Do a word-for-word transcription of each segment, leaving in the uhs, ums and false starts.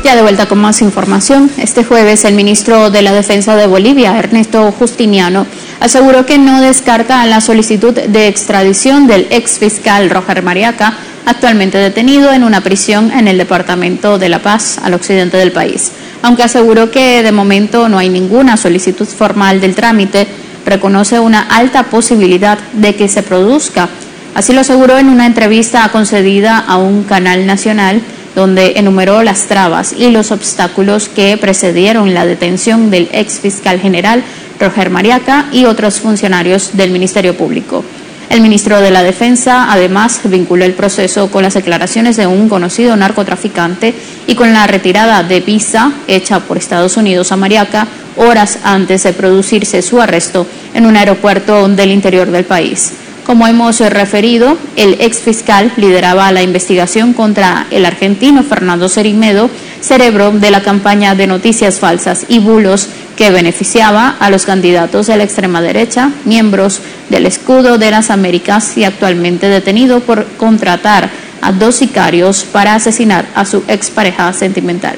Ya de vuelta con más información, este jueves el ministro de la Defensa de Bolivia, Ernesto Justiniano, aseguró que no descarta la solicitud de extradición del ex fiscal Roger Mariaca, actualmente detenido en una prisión en el departamento de La Paz, al occidente del país. Aunque aseguró que de momento no hay ninguna solicitud formal del trámite, reconoce una alta posibilidad de que se produzca. Así lo aseguró en una entrevista concedida a un canal nacional, donde enumeró las trabas y los obstáculos que precedieron la detención del ex fiscal general Roger Mariaca y otros funcionarios del Ministerio Público. El ministro de la Defensa además vinculó el proceso con las declaraciones de un conocido narcotraficante y con la retirada de visa hecha por Estados Unidos a Mariaca horas antes de producirse su arresto en un aeropuerto del interior del país. Como hemos referido, el ex fiscal lideraba la investigación contra el argentino Fernando Cerigmedo, cerebro de la campaña de noticias falsas y bulos que beneficiaba a los candidatos de la extrema derecha, miembros del Escudo de las Américas y actualmente detenido por contratar a dos sicarios para asesinar a su expareja sentimental.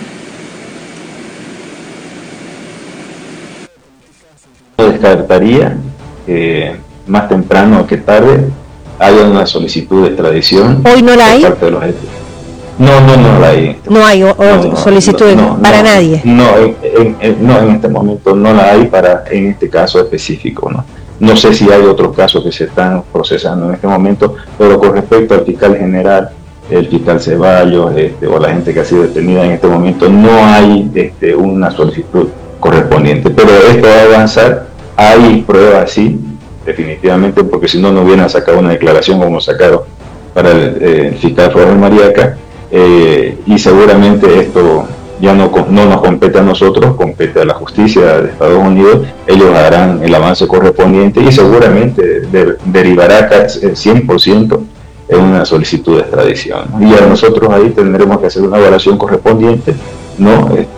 No descartaría eh... más temprano que tarde haya una solicitud de extradición. ¿Hoy no la hay? Por parte de los no, no, no la hay. No hay o, no, no, solicitud no, no, para no, nadie. No en, en, no, en este momento no la hay para en este caso específico. No, no sé si hay otros casos que se están procesando en este momento, pero con respecto al fiscal general, el fiscal Ceballos, este, o la gente que ha sido detenida en este momento, no hay este, una solicitud correspondiente. Pero esto va a avanzar, hay pruebas, sí, definitivamente, porque si no, no hubieran sacado una declaración como sacaron para el, eh, el fiscal Roger Mariaca, eh, y seguramente esto ya no, no nos compete a nosotros, compete a la justicia de Estados Unidos. Ellos harán el avance correspondiente y seguramente de, derivará cien por ciento en una solicitud de extradición, ¿no? Y a nosotros ahí tendremos que hacer una evaluación correspondiente, ¿no? Este,